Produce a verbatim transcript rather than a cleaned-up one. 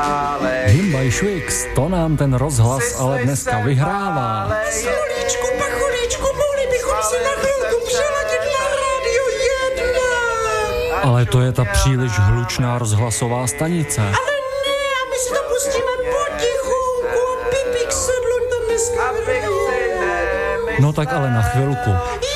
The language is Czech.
Himbaj Švix, to nám ten rozhlas ale dneska vyhrává. Smolíčku, pacholíčku, mohli bychom si na chvilku přeladit na rádio jedna. Ale to je ta příliš hlučná rozhlasová stanice. Ale ne, a my si to pustíme potichonku. Pipík sedlo tam dneska hraje. No tak ale na chvilku.